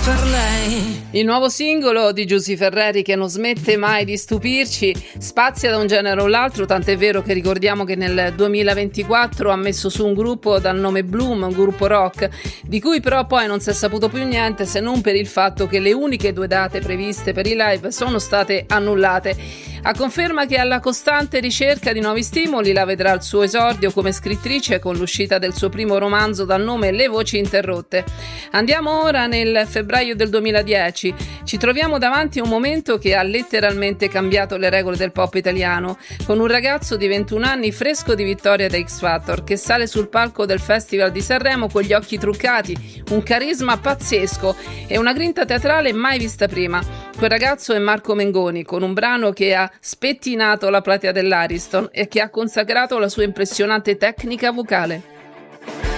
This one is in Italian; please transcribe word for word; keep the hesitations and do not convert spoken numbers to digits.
per lei. Il nuovo singolo di Giusy Ferreri, che non smette mai di stupirci, spazia da un genere o l'altro, tant'è vero che ricordiamo che nel duemilaventiquattro ha messo su un gruppo dal nome Bloom, un gruppo rock, di cui però poi non si è saputo più niente, se non per il fatto che le uniche due date previste per i live sono state annullate. A conferma che alla costante ricerca di nuovi stimoli la vedrà al suo esordio come scrittrice con l'uscita del suo primo romanzo dal nome Le voci interrotte. Andiamo ora nel febbraio del duemiladieci. Ci troviamo davanti a un momento che ha letteralmente cambiato le regole del pop italiano, con un ragazzo di ventuno anni fresco di vittoria da X Factor che sale sul palco del Festival di Sanremo con gli occhi truccati, un carisma pazzesco e una grinta teatrale mai vista prima. Quel ragazzo è Marco Mengoni, con un brano che ha spettinato la platea dell'Ariston e che ha consacrato la sua impressionante tecnica vocale.